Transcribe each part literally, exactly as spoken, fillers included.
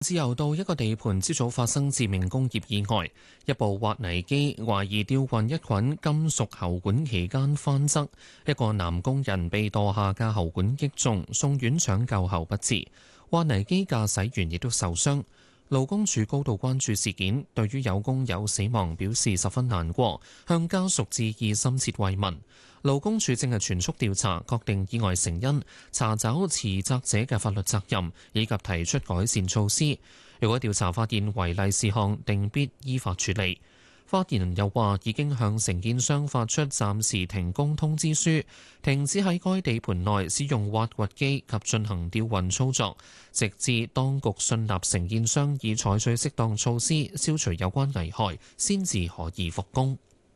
自由道一個地盤朝早發生致命工業意外，一部挖泥機懷疑吊運一捆金屬喉管期間翻側，一個男工人被墮下嘅喉管擊中，送院搶救後不治。挖泥機駕駛員亦都受傷。勞工處高度關注事件，對於有工友死亡表示十分難過，向家屬致以深切慰問。勞工處正係全速調查，確定意外成因，查找持責者嘅法律責任，以及提出改善措施。如果調查發現違例事項，定必依法處理。發言人又話，已經向承建商發出暫時停工通知書，停止喺該地盤內使用挖掘機及進行吊運操作，直至當局信納承建商已採取適當措施消除有關危害，先至可以復工。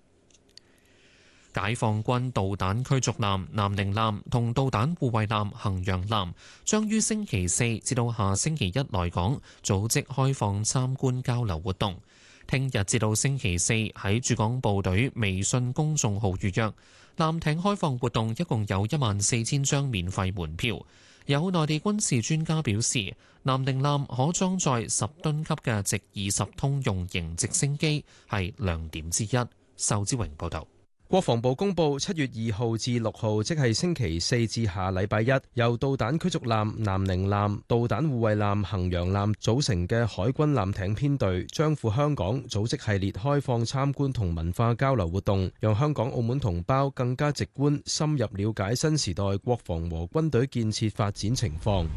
解放軍導彈驅逐艦南寧艦同導彈護衛艦衡陽艦將於星期四至到下星期一來港組織開放參觀交流活動。聽日至到星期四喺駐港部隊微信公眾號預約。艦艇開放活動一共有一萬四千張免費門票。有內地軍事專家表示，南寧艦可裝載十噸級嘅直二十通用型直升機，係亮點之一。仇志榮報導。 國防部公布，七月二號至六號，即係星期四至下禮拜一，由導彈驅逐艦南寧艦、導彈護衛艦衡陽艦組成嘅海軍艦艇編隊，將赴香港組織系列開放參觀同文化交流活動，讓香港澳門同胞更加直觀深入了解新時代國防和軍隊建設發展情況。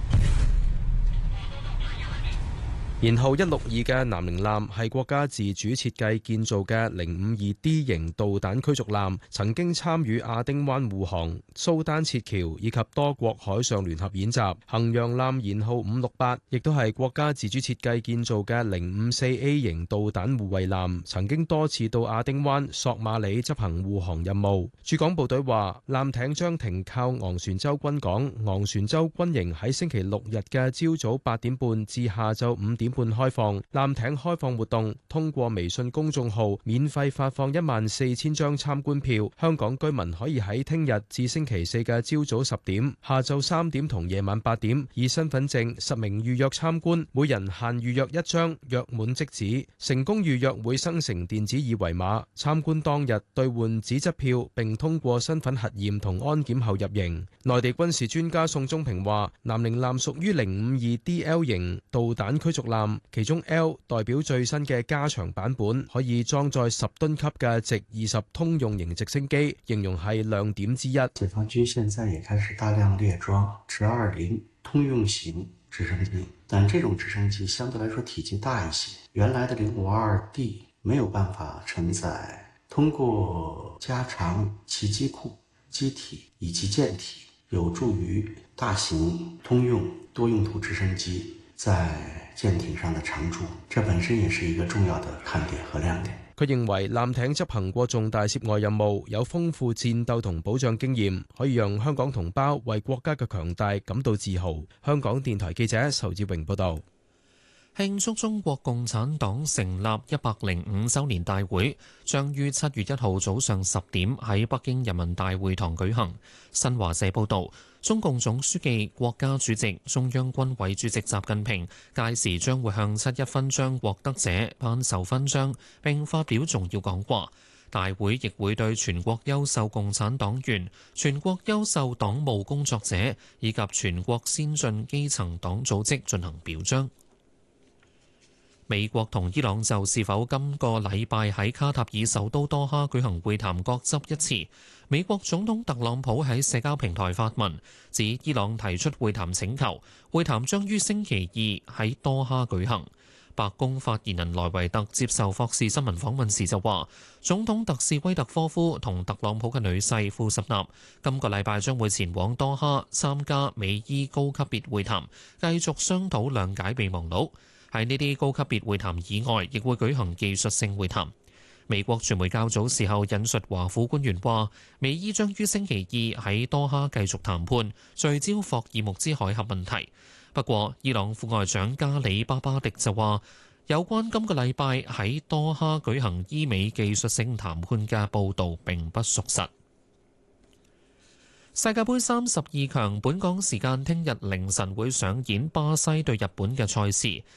舷號一六二嘅南寧艦係國家自主設計建造嘅零五二 D 型導彈驅逐艦，曾經參與亞丁灣護航、蘇丹撤僑以及多國海上聯合演習。衡陽艦舷號五六八亦都係國家自主設計建造嘅零五四 A 型導彈護衛艦，曾經多次到亞丁灣、索馬里執行護航任務。駐港部隊話，艦艇將停靠昂船洲軍港，昂船洲軍營喺星期六日嘅朝早八點半至下晝五點半開放。艦艇開放活動通過微信公眾號免費發放一萬四千張參觀票，香港居民可以喺聽日至星期四嘅朝早十點、下晝三點同夜晚八點以身份證實名預約參觀，每人限預約一張，約滿即止。成功預約會生成電子二維碼，參觀當日兌換紙質票，並通過身份核驗同安檢後入營。內地軍事專家宋忠平話，南寧艦屬於零五二 D L 型導彈驅逐艦。其中 L 代表最新嘅加長版本，可以裝載十噸級嘅直二十通用型直升機，形容係亮點之一。 解放軍現在也開始大量列裝直二零通用型直升機，但這種直升機相對來說體積大一些，原來的零五二 D 沒有辦法承載。通過加長其機庫、機體以及艦體，有助於大型通用多用途直升機在艦艇上的常駐，這本身也是一個重要的看點和亮點。 佢認為艦艇執行過重大涉外任務，有豐富戰鬥同保障經驗，可以讓香港同胞為國家嘅強大感到自豪。香港電台記者仇志榮報道。 慶祝中國共產黨成立一百零五週年大會將於七月一號早上十點喺北京人民大會堂舉行。新華社報導，中共總書記、國家主席、中央軍委主席習近平屆時將會向七一勳章獲得者頒授勳章並發表重要講話。大會亦會對全國優秀共產黨員、全國優秀黨務工作者以及全國先進基層黨組織進行表彰。美國同伊朗就是否今個禮拜喺卡塔爾首都多哈舉行會談各執一詞。美國總統特朗普喺社交平台發文，指伊朗提出會談請求，會談將於星期二喺多哈舉行。白宮發言人萊維特接受霍士新聞訪問時就話，總統特使威特科夫同特朗普嘅女婿庫什納今個禮拜將會前往多哈參加美伊高級別會談，繼續商討諒解備忘錄。喺呢啲高級別會談以外，亦會舉行技術性會談。美國傳媒較早時候引述華府官員話，美伊將於星期二喺多哈繼續談判，聚焦霍爾木茲海峽問題。不過，伊朗副外長加里巴巴迪就話，有關今個禮拜喺多哈舉行伊美技術性談判嘅報導並不屬實。 世界盃三十二強，本港時間聽日凌晨會上演巴西對日本嘅賽事。